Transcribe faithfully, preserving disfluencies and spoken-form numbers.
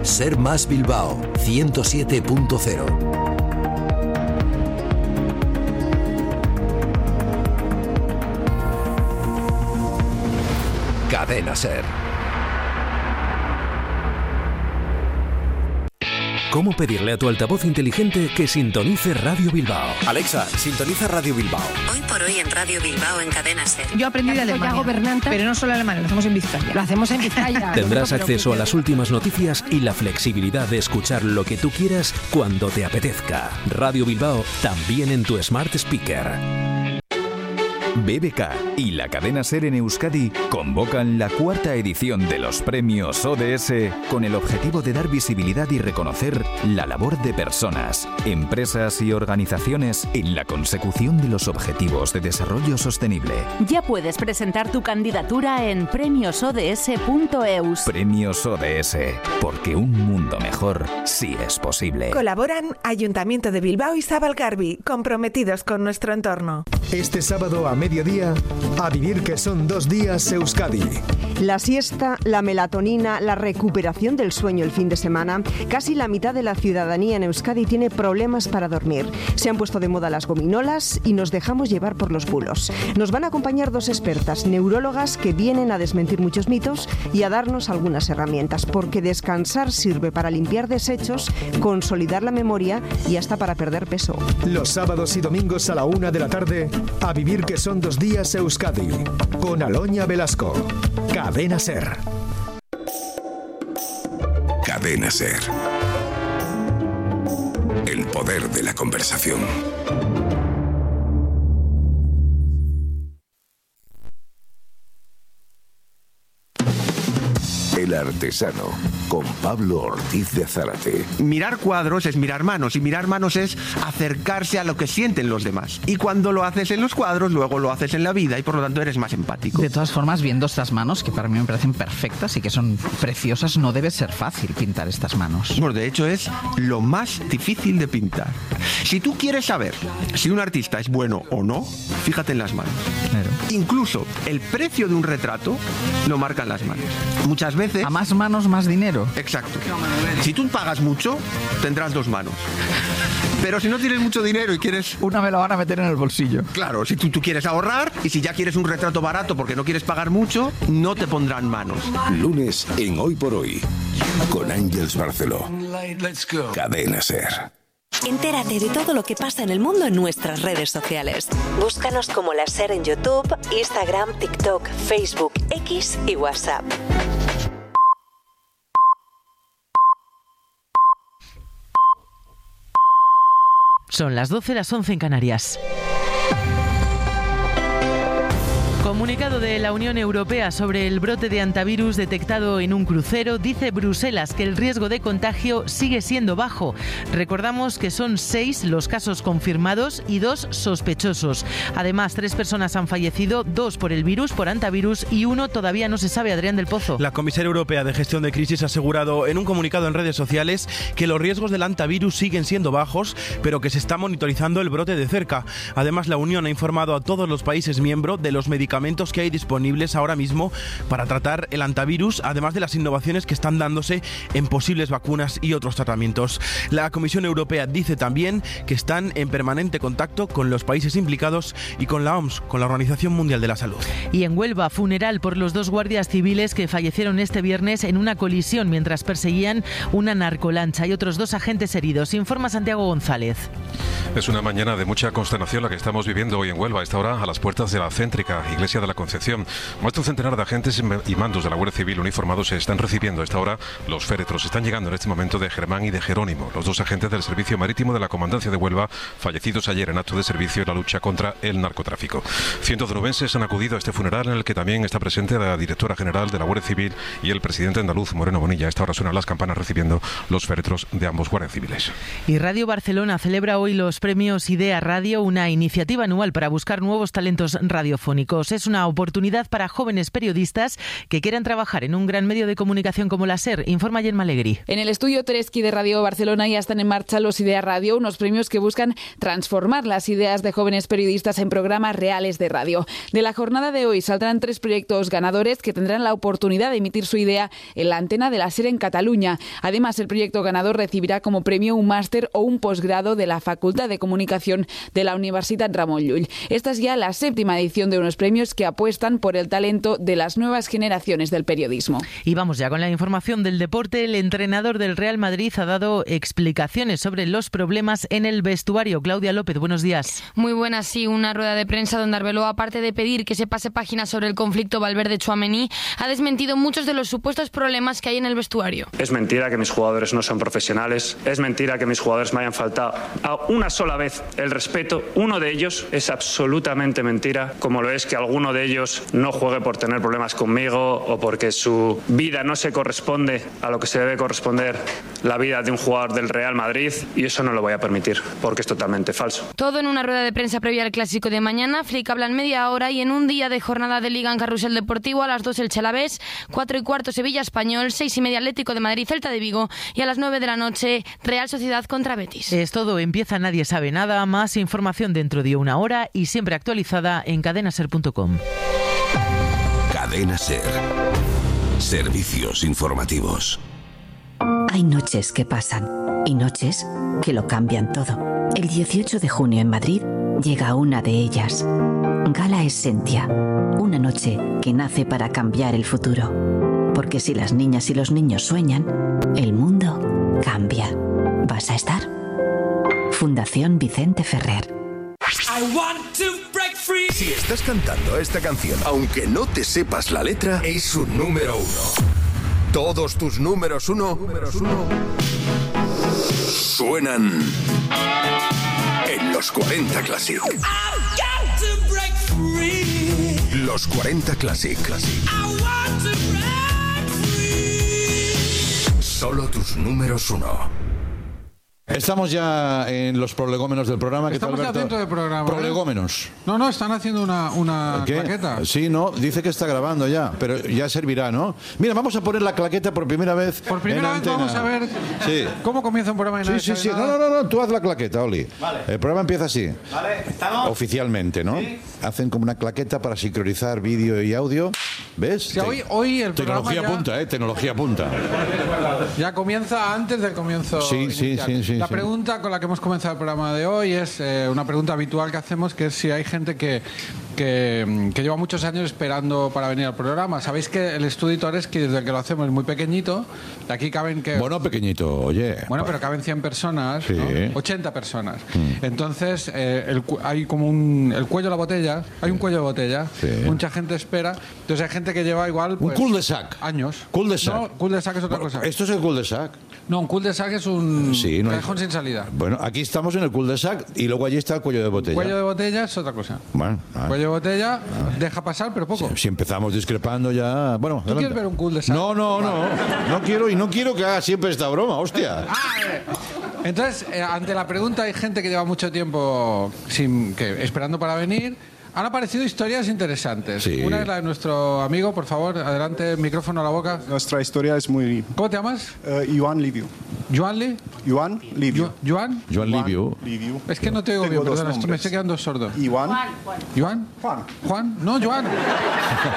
Ser Más Bilbao ciento siete punto cero. Cadena Ser. ¿Cómo pedirle a tu altavoz inteligente que sintonice Radio Bilbao? Alexa, sintoniza Radio Bilbao. Hoy por hoy en Radio Bilbao en Cadena Ser. Yo aprendí de Alemania, pero no solo alemán, lo hacemos en Vizcaya. Lo hacemos en Vizcaya. Tendrás acceso a las últimas noticias y la flexibilidad de escuchar lo que tú quieras cuando te apetezca. Radio Bilbao, también en tu Smart Speaker. B B K y la Cadena Ser en Euskadi convocan la cuarta edición de los premios O D S con el objetivo de dar visibilidad y reconocer la labor de personas, empresas y organizaciones en la consecución de los objetivos de desarrollo sostenible. Ya puedes presentar tu candidatura en premios o d s punto e u s. Premios O D S, porque un mundo mejor sí es posible. Colaboran Ayuntamiento de Bilbao y Zabalgarbi, comprometidos con nuestro entorno. Este sábado a mediodía, a vivir que son dos días Euskadi. La siesta, la melatonina, la recuperación del sueño el fin de semana. Casi la mitad de la ciudadanía en Euskadi tiene problemas para dormir. Se han puesto de moda las gominolas y nos dejamos llevar por los bulos. Nos van a acompañar dos expertas neurólogas que vienen a desmentir muchos mitos y a darnos algunas herramientas, porque descansar sirve para limpiar desechos, consolidar la memoria y hasta para perder peso. Los sábados y domingos a la una de la tarde, a vivir que son dos días Euskadi, con Aloña Velasco. Cadena Ser. Cadena Ser. El poder de la conversación. El Artesano, con Pablo Ortiz de Zárate. Mirar cuadros es mirar manos, y mirar manos es acercarse a lo que sienten los demás. Y cuando lo haces en los cuadros, luego lo haces en la vida, y por lo tanto eres más empático. De todas formas, viendo estas manos, que para mí me parecen perfectas y que son preciosas, no debe ser fácil pintar estas manos. Bueno, de hecho es lo más difícil de pintar. Si tú quieres saber si un artista es bueno o no, fíjate en las manos. Claro. Incluso el precio de un retrato lo marcan las manos. Muchas veces... A más manos, más dinero. Exacto. Si tú pagas mucho, tendrás dos manos. Pero si no tienes mucho dinero y quieres... Una me la van a meter en el bolsillo. Claro, si tú, tú quieres ahorrar y si ya quieres un retrato barato porque no quieres pagar mucho, no te pondrán manos. Lunes en Hoy por Hoy, con Ángeles Barceló. Cadena Ser. Entérate de todo lo que pasa en el mundo en nuestras redes sociales. Búscanos como La Ser en YouTube, Instagram, TikTok, Facebook, X y WhatsApp. Son las doce, las once en Canarias. Comunicado de la Unión Europea sobre el brote de hantavirus detectado en un crucero, dice Bruselas que el riesgo de contagio sigue siendo bajo. Recordamos que son seis los casos confirmados y dos sospechosos. Además, tres personas han fallecido, dos por el virus, por hantavirus, y uno todavía no se sabe. Adrián del Pozo. La comisaria europea de gestión de crisis ha asegurado en un comunicado en redes sociales que los riesgos del hantavirus siguen siendo bajos, pero que se está monitorizando el brote de cerca. Además, la Unión ha informado a todos los países miembros de los medicamentos que hay disponibles ahora mismo para tratar el hantavirus, además de las innovaciones que están dándose en posibles vacunas y otros tratamientos. La Comisión Europea dice también que están en permanente contacto con los países implicados y con la O M S, con la Organización Mundial de la Salud. Y en Huelva, funeral por los dos guardias civiles que fallecieron este viernes en una colisión mientras perseguían una narcolancha, y otros dos agentes heridos. Informa Santiago González. Es una mañana de mucha consternación la que estamos viviendo hoy en Huelva, a esta hora a las puertas de la céntrica Iglesia de la Concepción. Más de un centenar de agentes y mandos de la Guardia Civil uniformados se están recibiendo a esta hora los féretros. Están llegando en este momento de Germán y de Jerónimo, los dos agentes del Servicio Marítimo de la Comandancia de Huelva, fallecidos ayer en acto de servicio en la lucha contra el narcotráfico. Cientos de onubenses han acudido a este funeral, en el que también está presente la directora general de la Guardia Civil y el presidente andaluz, Moreno Bonilla. A esta hora suenan las campanas recibiendo los féretros de ambos guardias civiles. Y Radio Barcelona celebra hoy los premios IDEA Radio, una iniciativa anual para buscar nuevos talentos radiofónicos. es una oportunidad para jóvenes periodistas que quieran trabajar en un gran medio de comunicación como la SER, informa Gemma Alegrí. En el estudio Teresky de Radio Barcelona ya están en marcha los Idea Radio, unos premios que buscan transformar las ideas de jóvenes periodistas en programas reales de radio. De la jornada de hoy saldrán tres proyectos ganadores que tendrán la oportunidad de emitir su idea en la antena de la SER en Cataluña. Además, el proyecto ganador recibirá como premio un máster o un posgrado de la Facultad de Comunicación de la Universitat Ramon Llull. Esta es ya la séptima edición de unos premios que apuestan por el talento de las nuevas generaciones del periodismo. Y vamos ya con la información del deporte. El entrenador del Real Madrid ha dado explicaciones sobre los problemas en el vestuario. Claudia López, buenos días. Muy buenas, sí. Una rueda de prensa donde Arbeloa, aparte de pedir que se pase página sobre el conflicto Valverde-Tchouaméni, ha desmentido muchos de los supuestos problemas que hay en el vestuario. Es mentira que mis jugadores no son profesionales. Es mentira que mis jugadores me hayan faltado a una sola vez el respeto. Uno de ellos es absolutamente mentira, como lo es que alguno de ellos no juegue por tener problemas conmigo o porque su vida no se corresponde a lo que se debe corresponder la vida de un jugador del Real Madrid, y eso no lo voy a permitir porque es totalmente falso. Todo en una rueda de prensa previa al clásico de mañana. Flick habla en media hora y en un día de jornada de Liga en Carrusel Deportivo. A las dos el Alavés, cuatro y cuarto Sevilla Español, seis y media Atlético de Madrid Celta de Vigo y a las nueve de la noche Real Sociedad contra Betis. Es todo, empieza Nadie Sabe Nada. Más información dentro de una hora y siempre actualizada en cadena ser punto com. Cadena Ser. Servicios informativos. Hay noches que pasan y noches que lo cambian todo. El dieciocho de junio en Madrid llega una de ellas. Gala Essentia. Una noche que nace para cambiar el futuro. Porque si las niñas y los niños sueñan, el mundo cambia. ¿Vas a estar? Fundación Vicente Ferrer. Si estás cantando esta canción, aunque no te sepas la letra, es un número uno. Todos tus números uno, números uno suenan en los cuarenta Classic. Los cuarenta Classic. Solo tus números uno. Estamos ya en los prolegómenos del programa. ¿Qué tal, Estamos ya Alberto? dentro del programa. Prolegómenos. No, no, están haciendo una, una ¿Qué? claqueta. Sí, no, dice que está grabando ya, pero ya servirá, ¿no? Mira, vamos a poner la claqueta por primera vez. Por primera en vez antena. vamos a ver Sí. cómo comienza un programa de Sí, Nadie sí, Sabe sí. Nada. No, no, no, no, tú haz la claqueta, Oli. Vale. El programa empieza así. Vale, ¿estamos? Oficialmente, ¿no? Sí. Hacen como una claqueta para sincronizar vídeo y audio. ¿Ves? Sí, hoy, hoy el programa Tecnología ya, punta, ¿eh? Tecnología punta. ya comienza antes del comienzo Sí, sí, inicial. sí, sí, La sí. pregunta con la que hemos comenzado el programa de hoy es eh, una pregunta habitual que hacemos, que es si hay gente que, que, que lleva muchos años esperando para venir al programa. Sabéis que el estudio Toreski, desde que lo hacemos, es muy pequeñito. De aquí caben que... Bueno, pequeño, oye. Bueno, pero caben cien personas, Sí. ¿no? ochenta personas. Mm. Entonces, eh, el cu- hay como un... El cuello de la botella, hay un cuello de botella, Sí. mucha gente espera. Entonces hay gente que lleva igual... Pues, Un cul-de-sac. Años. Cul-de-sac. No, cul-de-sac es otra cosa. Esto es el cul-de-sac. No, un cul-de-sac es un Sí, no hay- callejón sin salida. Bueno, aquí estamos en el cul-de-sac y luego allí está el cuello de botella. Cuello de botella es otra cosa. Bueno, ah. Cuello de botella deja pasar, pero poco. Si empezamos discrepando ya... Bueno, ¿Tú adelante. quieres ver un cul-de-sac? No, no, no. No quiero y no quiero que haga siempre esta broma, hostia. Entonces, eh, ante la pregunta, hay gente que lleva mucho tiempo sin, que, esperando para venir. Han aparecido historias interesantes. Sí. Una es la de nuestro amigo, por favor, adelante, micrófono a la boca. Nuestra historia es muy... ¿Cómo te llamas? Eh, Joan Liviu. ¿Joan Lee? Joan Liviu. ¿Joan? Joan Liviu. Liviu. Es que no te oigo Tengo bien, dos perdona, es que me nombres. estoy quedando sordo. Joan. ¿Joan? Juan. ¿Juan? No, Joan.